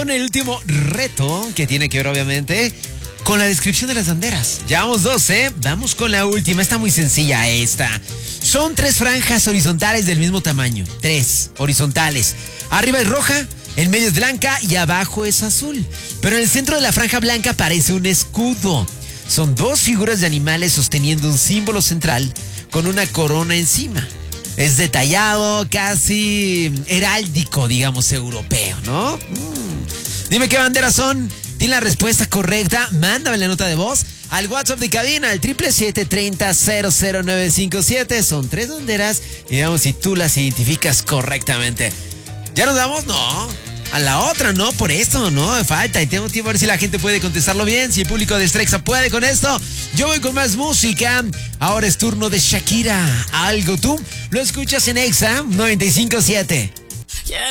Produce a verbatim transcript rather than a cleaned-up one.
con el último reto que tiene que ver obviamente con la descripción de las banderas. Llevamos dos, ¿eh? Vamos con la última. Está muy sencilla esta. Son tres franjas horizontales del mismo tamaño. Tres horizontales. Arriba es roja, en medio es blanca y abajo es azul. Pero en el centro de la franja blanca aparece un escudo. Son dos figuras de animales sosteniendo un símbolo central con una corona encima. Es detallado, casi heráldico, digamos, europeo, ¿no? Mm. Dime qué banderas son. Tiene la respuesta correcta. Mándame la nota de voz al WhatsApp de cabina, al siete siete siete, tres cero cero cero nueve cinco siete. Son tres banderas y veamos si tú las identificas correctamente. ¿Ya nos vamos? No. A la otra, no, por esto, no, me falta. Y tengo tiempo a ver si la gente puede contestarlo bien. Si el público de Strexa puede con esto. Yo voy con más música. Ahora es turno de Shakira. Algo tú lo escuchas en Exa noventa y cinco punto siete.